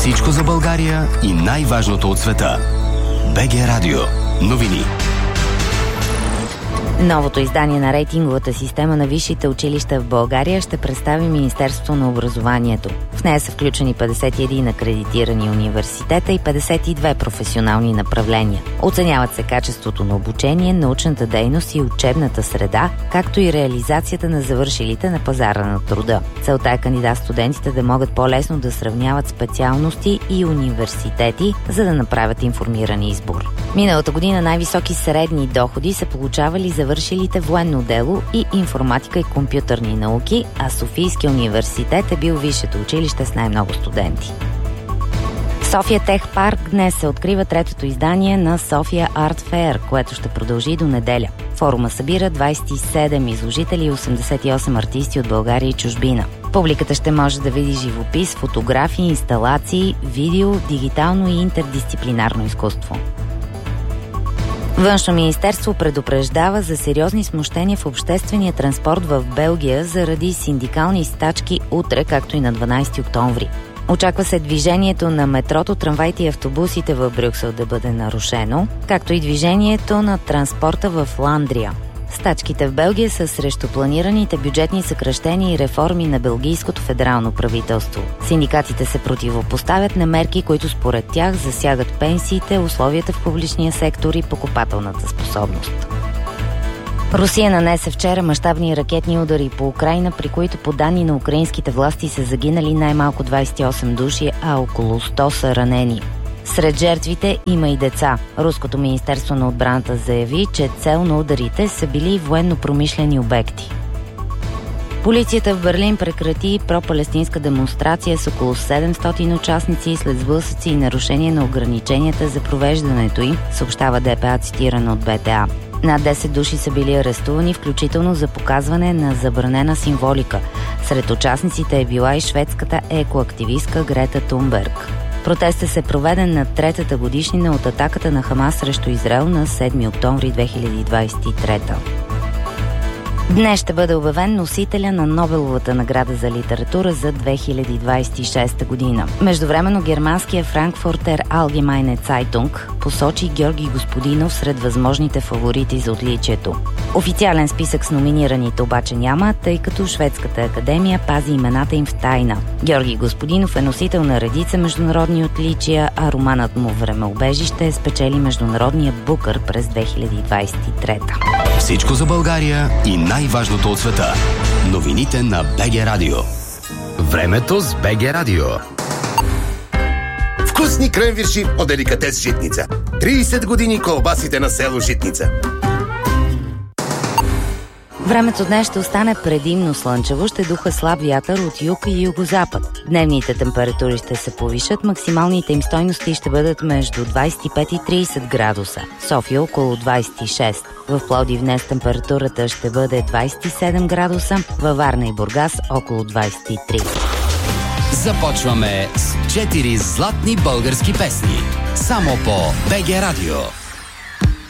Всичко за България и най-важното от света. БГ Радио. Новини. Новото издание на рейтинговата система на висшите училища в България ще представи Министерството на образованието. В нея са включени 51 акредитирани университета и 52 професионални направления. Оценяват се качеството на обучение, научната дейност и учебната среда, както и реализацията на завършилите на пазара на труда. Целта е кандидат-студентите да могат по-лесно да сравняват специалности и университети, за да направят информиран избор. Миналата година най-високи средни доходи са получавали завършилите военно дело и информатика и компютърни науки, а Софийския университет е бил висшето училище с най-много студенти. София Тех Парк днес се открива третото издание на София Арт Феер, което ще продължи до неделя. Форума събира 27 изложители и 88 артисти от България и чужбина. Публиката ще може да види живопис, фотографии, инсталации, видео, дигитално и интердисциплинарно изкуство. Външно министерство предупреждава за сериозни смущения в обществения транспорт в Белгия заради синдикални стачки утре, както и на 12 октомври. Очаква се движението на метрото, трамваите и автобусите в Брюксел да бъде нарушено, както и движението на транспорта в Фландрия. Стачките в Белгия са срещу планираните бюджетни съкращения и реформи на белгийското федерално правителство. Синдикатите се противопоставят на мерки, които според тях засягат пенсиите, условията в публичния сектор и покупателната способност. Русия нанесе вчера мащабни ракетни удари по Украйна, при които по данни на украинските власти са загинали най-малко 28 души, а около 100 са ранени. Сред жертвите има и деца. Руското министерство на отбраната заяви, че цел на ударите са били военно-промишлени обекти. Полицията в Берлин прекрати пропалестинска демонстрация с около 700 участници след сблъсъци и нарушение на ограниченията за провеждането им, съобщава ДПА, цитирано от БТА. Над 10 души са били арестувани, включително за показване на забранена символика. Сред участниците е била и шведската екоактивистка Грета Тунберг. Протестът е проведен на третата годишнина от атаката на Хамас срещу Израел на 7 октомври 2023. Днес ще бъде обявен носителя на Нобеловата награда за литература за 2026 година. Междувременно германския Frankfurter Allgemeine Zeitung посочи Георги Господинов сред възможните фаворити за отличието. Официален списък с номинираните обаче няма, тъй като Шведската академия пази имената им в тайна. Георги Господинов е носител на редица международни отличия, а романът му "Времеубежище" спечели международния Букър през 2023. Всичко за България и най-важното от света. Новините на БГ Радио. Времето с БГ Радио. Вкусни кренвирши от деликатес Житница. 30 години колбасите на село Житница. Времето днес ще остане предимно слънчево, ще духа слаб вятър от юг и югозапад. Дневните температури ще се повишат, максималните им стойности ще бъдат между 25 и 30 градуса. София около 26. В Пловдив днес температурата ще бъде 27 градуса, във Варна и Бургас около 23. Започваме с 4 златни български песни. Само по БГ Радио.